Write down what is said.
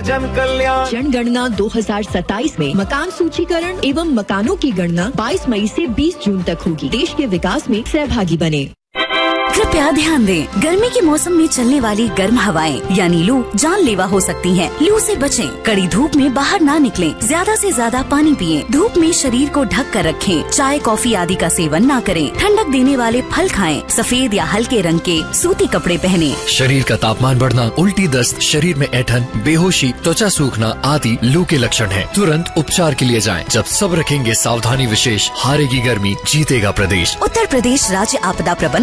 जन कल्याण। जनगणना 2027 में मकान सूचीकरण एवं मकानों की गणना 22 मई से 20 जून तक होगी। देश के विकास में सहभागी बने। कृपया ध्यान दें, गर्मी के मौसम में चलने वाली गर्म हवाएं यानी लू जानलेवा हो सकती हैं। लू से बचें, कड़ी धूप में बाहर ना निकलें, ज्यादा से ज्यादा पानी पिएं, धूप में शरीर को ढक कर रखें, चाय कॉफी आदि का सेवन ना करें, ठंडक देने वाले फल खाएं, सफेद या हल्के रंग के सूती कपड़े पहने। शरीर का तापमान बढ़ना, उल्टी दस्त, शरीर में ऐंठन, बेहोशी, त्वचा सूखना आदि लू के लक्षण हैं। तुरंत उपचार के लिए जाएं। जब सब रखेंगे सावधानी विशेष, हारेगी गर्मी, जीतेगा प्रदेश। उत्तर प्रदेश राज्य आपदा प्रबंधन